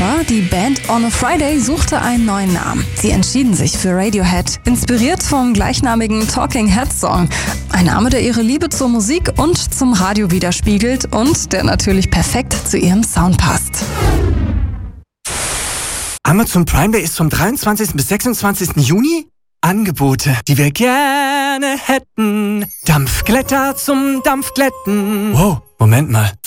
Aber die Band On a Friday suchte einen neuen Namen. Sie entschieden sich für Radiohead, inspiriert vom gleichnamigen Talking Heads Song. Ein Name, der ihre Liebe zur Musik und zum Radio widerspiegelt und der natürlich perfekt zu ihrem Sound passt. Amazon Prime Day ist vom 23. bis 26. Juni. Angebote, die wir gerne hätten. Dampfglätter zum Dampfglätten. Wow, Moment mal.